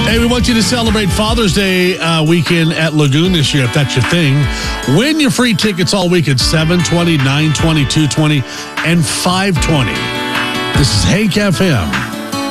Hey, we want you to celebrate Father's Day weekend at Lagoon this year, if that's your thing. Win your free tickets all week at 7:20, 9:20, 2:20, and 5:20. This is Hank FM.